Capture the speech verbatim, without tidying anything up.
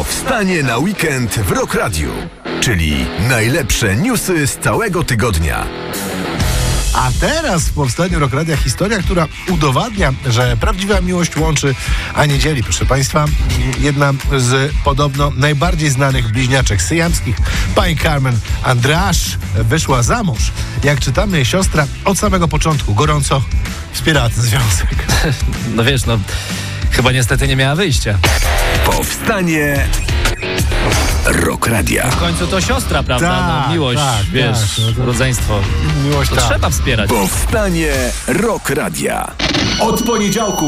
Powstanie na weekend w Rock Radiu, czyli najlepsze newsy z całego tygodnia. A teraz w Powstaniu Rock Radia historia, która udowadnia, że prawdziwa miłość łączy, a nie dzieli. Proszę Państwa, jedna z podobno najbardziej znanych bliźniaczek syjamskich, pani Carmen Andrasz, wyszła za mąż. Jak czytamy, jej siostra od samego początku gorąco wspierała ten związek. No wiesz, no chyba niestety nie miała wyjścia. Powstanie Rock Radia. W końcu to siostra, prawda? Tak, no, miłość, tak, wiesz, tak, no to- rodzeństwo. Miłość To tak. trzeba wspierać. Powstanie Rock Radia. Od poniedziałku